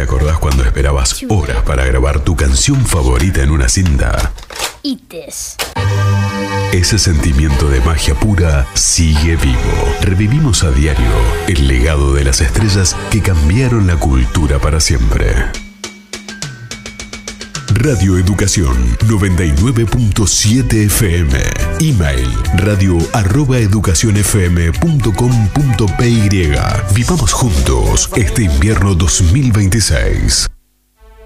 ¿Te acordás cuando esperabas horas para grabar tu canción favorita en una cinta? Ites. Ese sentimiento de magia pura sigue vivo. Revivimos a diario el legado de las estrellas que cambiaron la cultura para siempre. Radio Educación 99.7 FM. Email radio@educacionfm.com.py. Vivamos juntos este invierno 2026.